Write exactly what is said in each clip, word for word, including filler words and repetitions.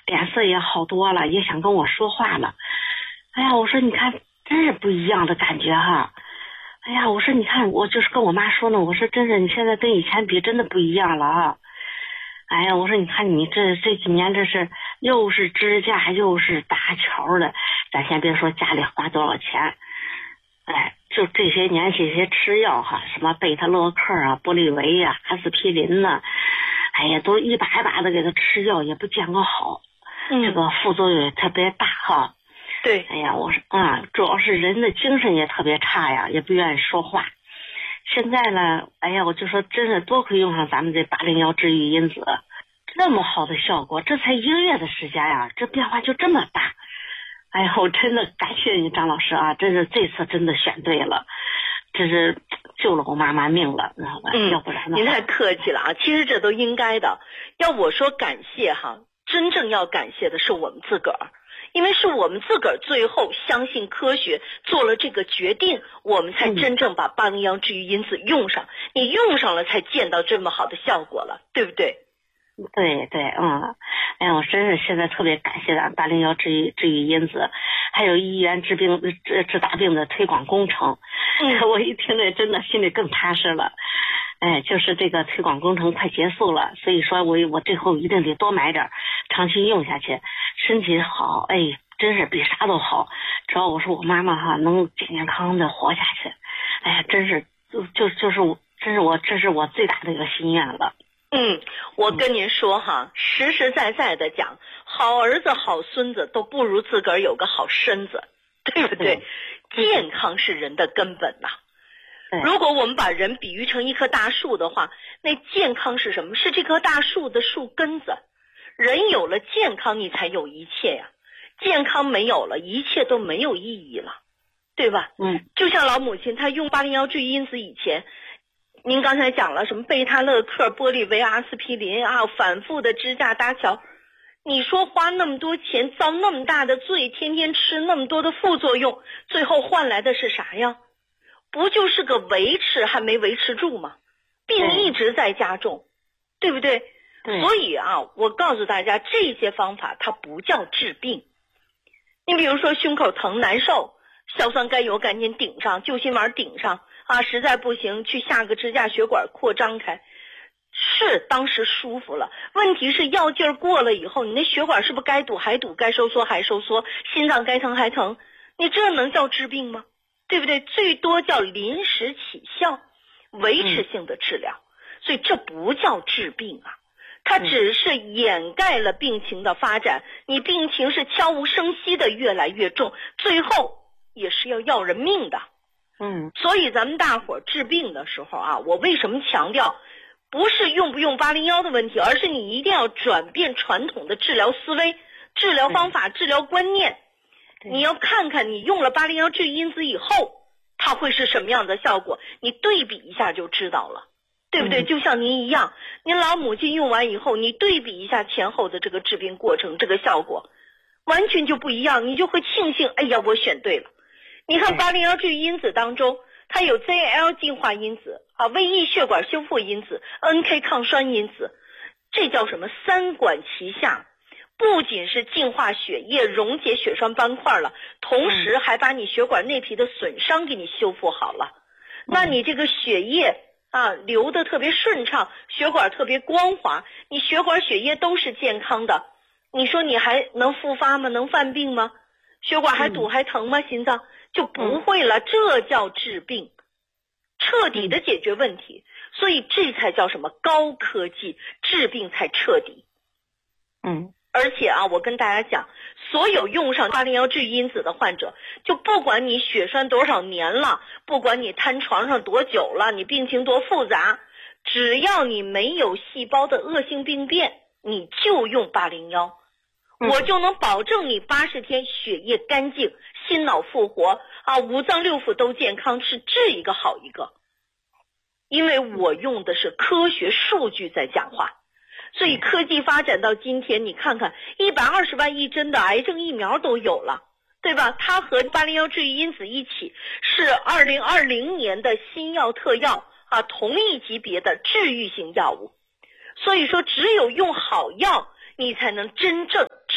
脸色也好多了，也想跟我说话了。哎呀，我说你看真是不一样的感觉哈。哎呀，我说你看，我就是跟我妈说呢，我说真是你现在跟以前比真的不一样了啊。哎呀，我说你看你这这几年这是又是支架又是搭桥的，咱先别说家里花多少钱，哎，就这些年这些吃药哈，什么贝塔洛克啊、玻利维呀、阿司匹林呐、啊，哎呀，都一把一把的给他吃药，也不见个好，嗯、这个副作用也特别大哈。 对， 哎呀，我说啊、嗯，主要是人的精神也特别差呀，也不愿意说话。现在呢，哎呀，我就说真是多亏用上咱们这八零幺治愈因子，那么好的效果，这才一个月的时间呀，这变化就这么大。哎呀，我真的感谢你张老师啊，真是这次真的选对了，这是救了我妈妈命了，知道吧？嗯，要不然您太客气了啊，其实这都应该的。要我说感谢哈，真正要感谢的是我们自个儿。因为是我们自个儿最后相信科学做了这个决定，我们才真正把八零幺治愈因子用上，你用上了才见到这么好的效果了，对不对？ 对对，嗯，哎呀，我真是现在特别感谢咱八零幺治愈治愈因子，还有医院治病治治大病的推广工程，嗯，我一听这真的心里更踏实了。哎，就是这个推广工程快结束了，所以说我我最后一定得多买点，长期用下去，身体好，哎，真是比啥都好。只要我说我妈妈哈能健健康康的活下去，哎呀，真是就就就是我，这是我这是我最大的一个心愿了。 嗯，我跟您说哈，实实在在的讲，好儿子好孙子都不如自个儿有个好身子，对不对？健康是人的根本呐。如果我们把人比喻成一棵大树的话，那健康是什么？是这棵大树的树根子。人有了健康，你才有一切呀。健康没有了，一切都没有意义了，对吧？ 嗯， 就像老母亲她用八零幺治愈因子以前，您刚才讲了什么贝塔勒克、玻利维、阿司匹林啊，反复的支架搭桥。你说花那么多钱，遭那么大的罪，天天吃那么多的副作用，最后换来的是啥呀？不就是个维持还没维持住吗？病一直在加重，对不对？ 对。 所以啊，我告诉大家，这些方法它不叫治病。你比如说胸口疼难受，硝酸甘油赶紧顶上，救心丸顶上啊，实在不行去下个支架血管扩张开，是当时舒服了。问题是药劲儿过了以后，你那血管是不是该堵还堵，该收缩还收缩，心脏该疼还疼？你这能叫治病吗？对不对？最多叫临时起效，维持性的治疗，嗯、所以这不叫治病啊，它只是掩盖了病情的发展。嗯、你病情是悄无声息的越来越重，最后也是要要人命的。 嗯， 所以咱们大伙儿治病的时候啊，我为什么强调，不是用不用八零幺的问题，而是你一定要转变传统的治疗思维、治疗方法、治疗观念。你要看看你用了八零幺治愈因子以后它会是什么样的效果，你对比一下就知道了，对不对？嗯、就像您一样，您老母亲用完以后，你对比一下前后的这个治病过程，这个效果完全就不一样，你就会庆幸，哎呀，我选对了。你看八零幺治愈因子当中，它有 Z L 净化因子啊、胃液血管修复因子、N K 抗栓因子，这叫什么？三管齐下。不仅是净化血液、溶解血栓斑块了，同时还把你血管内皮的损伤给你修复好了。嗯、那你这个血液啊流得特别顺畅，血管特别光滑，你血管血液都是健康的，你说你还能复发吗？能犯病吗？血管还堵还疼吗？心脏就不会了，这叫治病，彻底的解决问题。所以这才叫什么高科技，治病才彻底。 嗯。 而且啊，我跟大家讲，所有用上八零幺治愈因子的患者，就不管你血栓多少年了，不管你瘫床上多久了，你病情多复杂，只要你没有细胞的恶性病变，你就用八零幺，我就能保证你八十天血液干净，心脑复活啊，五脏六腑都健康，是这一个好一个。因为我用的是科学数据在讲话。所以科技发展到今天，你看看一百二十万一针的癌症疫苗都有了，对吧？它和八零幺治愈因子一起是二零二零年的新药特药啊，同一级别的治愈性药物。所以说只有用好药，你才能真正治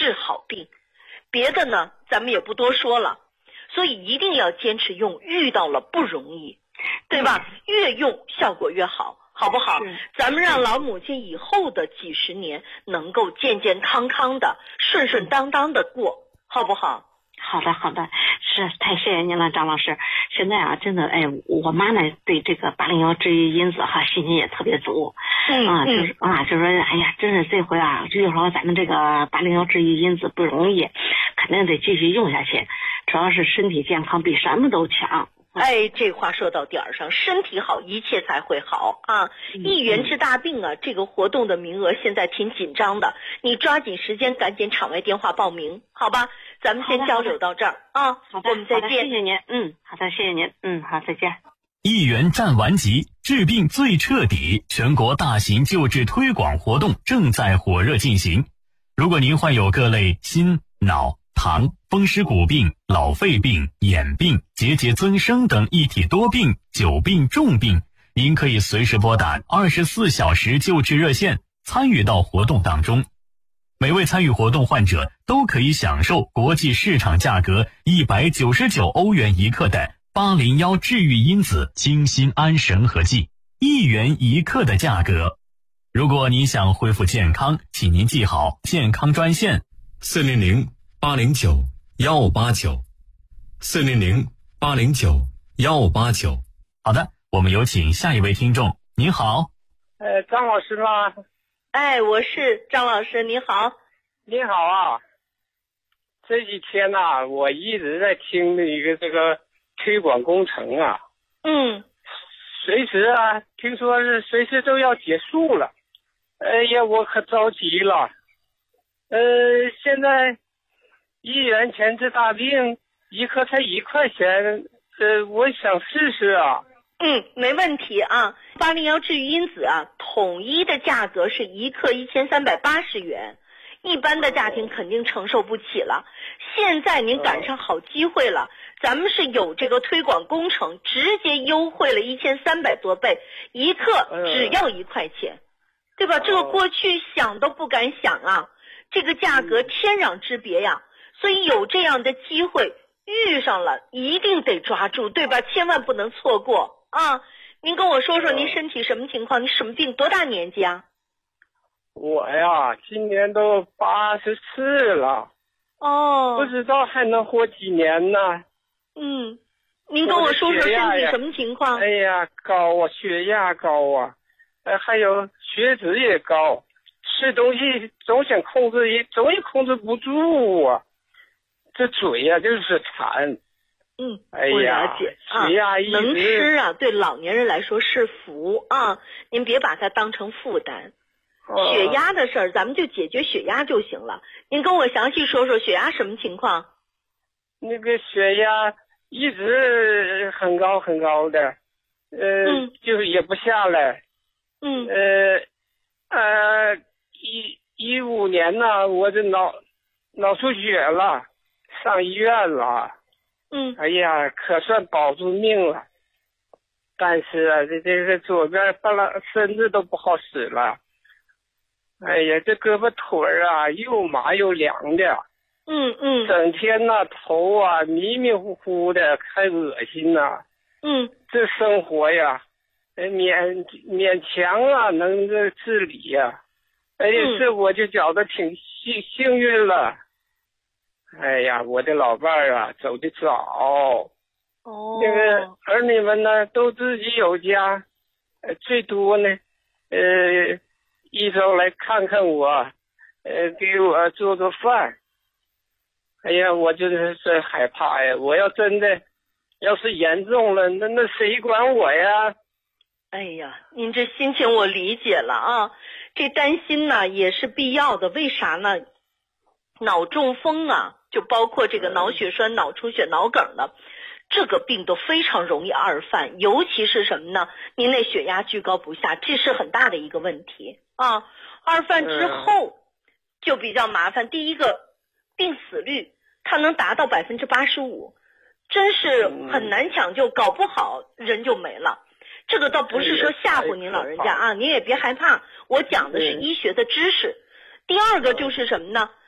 治好病，别的呢咱们也不多说了，所以一定要坚持用，遇到了不容易，对吧？越用效果越好，好不好？咱们让老母亲以后的几十年能够健健康康的、顺顺当当的过，好不好？ 好的，好的，是太谢谢您了，张老师。现在啊，真的，哎，我妈呢对这个八零幺治愈因子哈信心也特别足， 嗯啊，就是啊，就说，哎呀，真是这回啊，就说咱们这个八零幺治愈因子不容易，肯定得继续用下去。主要是身体健康比什么都强。 哎，这话说到点儿上，身体好，一切才会好啊！一元治大病啊，这个活动的名额现在挺紧张的，你抓紧时间，赶紧场外电话报名，好吧？咱们先交流到这儿啊， 好的， 我们再见。 谢谢您，嗯，好的，谢谢您，嗯，好，再见。 一元战完疾，治病最彻底，全国大型救治推广活动正在火热进行。如果您患有各类心、脑、糖、风湿骨病、老肺病、眼病、结节增生等一体多病、久病重病，您可以随时拨打二十四小时救治热线，参与到活动当中。每位参与活动患者都可以享受国际市场价格一百九十九欧元一克的八零幺治愈因子清心安神和剂，一元一克的价格。如果您想恢复健康，请您记好健康专线四零零八零九幺八九，四零零八零九幺八九。 好的，我们有请下一位听众。您好， 呃，张老师吗？ 哎，我是张老师，你好。 你好啊，这几天呐、啊，我一直在听那个这个推广工程啊， 嗯， 随时啊，听说是随时都要结束了，哎呀，我可着急了。呃，现在一元钱治大病，一颗才一块钱，呃，我想试试啊。 嗯，没问题啊。八零幺治愈因子啊，统一的价格是一克一千三百八十元，一般的家庭肯定承受不起了。现在您赶上好机会了，咱们是有这个推广工程，直接优惠了一千三百多倍，一克只要一块钱，对吧？这个过去想都不敢想啊，这个价格天壤之别呀。所以有这样的机会遇上了，一定得抓住，对吧？千万不能错过。啊，您跟我说说您身体什么情况？你什么病？多大年纪啊？ 我呀，今年都八十四了。 哦， 不知道还能活几年呢。 嗯，您跟我说说身体什么情况？ 哎呀，高啊，血压高啊，呃，还有血脂也高，吃东西总想控制，也总也控制不住啊。这嘴呀、啊、就是馋。 嗯， 哎我了解啊，能吃啊，对老年人来说是福啊，您别把它当成负担。 哦、 血压的事儿，咱们就解决血压就行了。您跟我详细说说血压什么情况？ 那个血压一直很高很高的，呃， 嗯、 就是也不下来。 嗯。 呃，呃，一一五年呢，我这脑脑出血了，上医院了。 嗯， 哎呀，可算保住命了，但是啊，这这个左边半拉身子都不好使了。哎呀，这胳膊腿儿啊，又麻又凉的。 嗯嗯。 整天呐、啊，头啊迷迷糊糊的，还恶心呐、啊。 嗯。 这生活呀，勉勉强啊能这自理呀、啊。哎呀， 嗯、 这我就觉得挺幸幸运了。哎呀，我的老伴儿啊，走得早。 哦。 那个儿女们呢，都自己有家，呃，最多呢，呃，一周来看看我，呃，给我做做饭。哎呀，我就是真害怕呀！我要真的，要是严重了，那那谁管我呀？ 哎呀，您这心情我理解了啊，这担心呢也是必要的。为啥呢？脑中风啊，就包括这个脑血栓、脑出血、脑梗的，这个病都非常容易二犯，尤其是什么呢？您那血压居高不下，这是很大的一个问题啊。二犯之后就比较麻烦。第一个，病死率它能达到百分之八十五，真是很难抢救，搞不好人就没了。这个倒不是说吓唬您老人家啊，您也别害怕，我讲的是医学的知识。第二个就是什么呢？